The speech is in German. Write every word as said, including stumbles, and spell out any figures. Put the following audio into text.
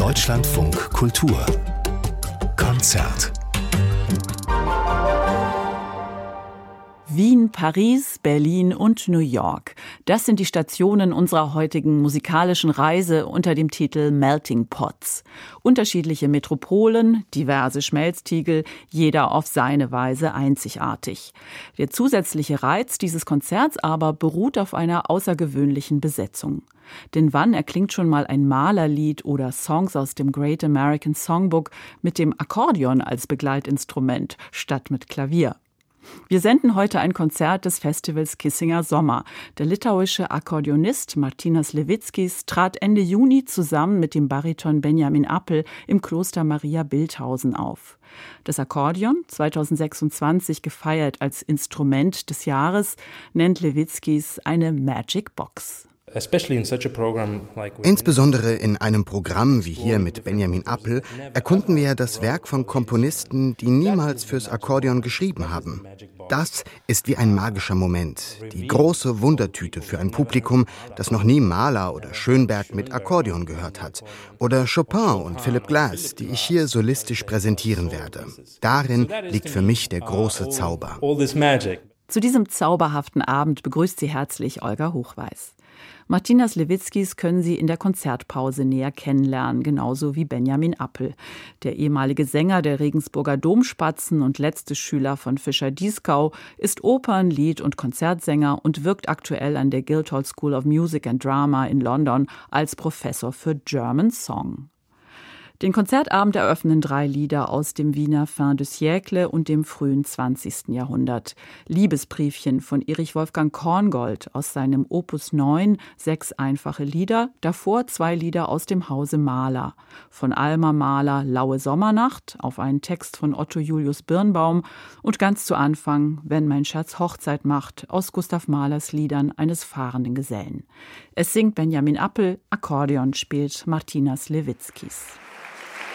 Deutschlandfunk Kultur Konzert. Wien, Paris, Berlin und New York. Das sind die Stationen unserer heutigen musikalischen Reise unter dem Titel Melting Pots. Unterschiedliche Metropolen, diverse Schmelztiegel, jeder auf seine Weise einzigartig. Der zusätzliche Reiz dieses Konzerts aber beruht auf einer außergewöhnlichen Besetzung. Denn wann erklingt schon mal ein Malerlied oder Songs aus dem Great American Songbook mit dem Akkordeon als Begleitinstrument statt mit Klavier? Wir senden heute ein Konzert des Festivals Kissinger Sommer. Der litauische Akkordeonist Martynas Levickis trat Ende Juni zusammen mit dem Bariton Benjamin Appel im Kloster Maria Bilthausen auf. Das Akkordeon, zweitausendsechsundzwanzig gefeiert als Instrument des Jahres, nennt Levickis eine Magic Box. Insbesondere in einem Programm wie hier mit Benjamin Appel erkunden wir das Werk von Komponisten, die niemals fürs Akkordeon geschrieben haben. Das ist wie ein magischer Moment, die große Wundertüte für ein Publikum, das noch nie Mahler oder Schönberg mit Akkordeon gehört hat. Oder Chopin und Philip Glass, die ich hier solistisch präsentieren werde. Darin liegt für mich der große Zauber. Zu diesem zauberhaften Abend begrüßt sie herzlich Olga Hochweis. Martynas Levickis können Sie in der Konzertpause näher kennenlernen, genauso wie Benjamin Appel. Der ehemalige Sänger der Regensburger Domspatzen und letzte Schüler von Fischer-Dieskau ist Opern-, Lied- und Konzertsänger und wirkt aktuell an der Guildhall School of Music and Drama in London als Professor für German Song. Den Konzertabend eröffnen drei Lieder aus dem Wiener Fin de siècle und dem frühen zwanzigsten Jahrhundert. Liebesbriefchen von Erich Wolfgang Korngold aus seinem Opus neun, sechs einfache Lieder, davor zwei Lieder aus dem Hause Mahler. Von Alma Mahler Laue Sommernacht auf einen Text von Otto Julius Birnbaum und ganz zu Anfang Wenn mein Schatz Hochzeit macht aus Gustav Mahlers Liedern eines fahrenden Gesellen. Es singt Benjamin Appel, Akkordeon spielt Martynas Levickis.